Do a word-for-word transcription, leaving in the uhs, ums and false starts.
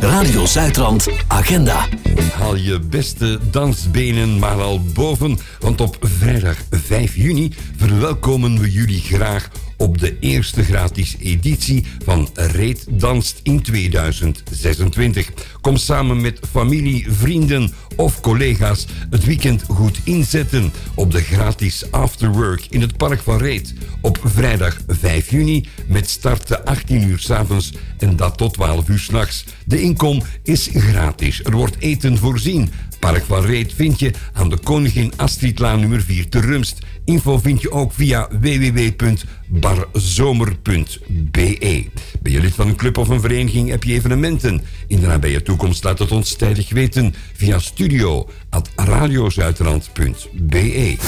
Radio Zuidrand Agenda. Haal je beste dansbenen maar al boven, want op vrijdag vijf juni verwelkomen we jullie graag op de eerste gratis editie van Reet Danst in tweeduizend zesentwintig. Kom samen met familie, vrienden of collega's het weekend goed inzetten op de gratis afterwork in het Park van Reet. Op vrijdag vijf juni met start te achttien uur 's avonds en dat tot twaalf uur 's nachts. De inkom is gratis. Er wordt eten voorzien. Park van Reet vind je aan de Koningin Astridlaan nummer vier te Rumst. Info vind je ook via w w w punt barzomer punt b e. Ben je lid van een club of een vereniging, heb je evenementen in de nabije toekomst? Laat het ons tijdig weten via studio at radiozuidrand punt b e.